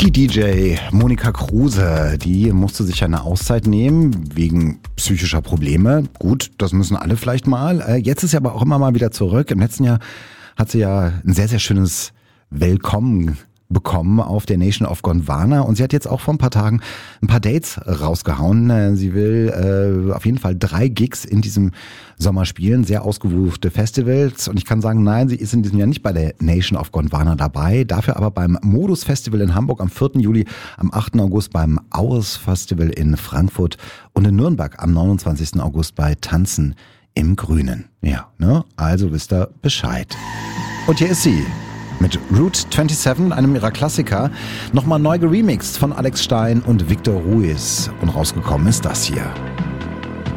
Die DJ Monika Kruse, die musste sich eine Auszeit nehmen wegen psychischer Probleme. Gut, das müssen alle vielleicht mal. Jetzt ist sie aber auch immer mal wieder zurück. Im letzten Jahr hat sie ja ein sehr, sehr schönes Willkommen bekommen auf der Nation of Gondwana und sie hat jetzt auch vor ein paar Tagen ein paar Dates rausgehauen. Sie will auf jeden Fall 3 Gigs in diesem Sommer spielen, sehr ausgebuchte Festivals und ich kann sagen, nein, sie ist in diesem Jahr nicht bei der Nation of Gondwana dabei, dafür aber beim Modus Festival in Hamburg am 4. Juli, am 8. August beim Auers Festival in Frankfurt und in Nürnberg am 29. August bei Tanzen im Grünen. Ja, ne? Also wisst ihr Bescheid. Und hier ist sie. Mit Route 27, einem ihrer Klassiker, nochmal neu geremixed von Alex Stein und Victor Ruiz. Und rausgekommen ist das hier.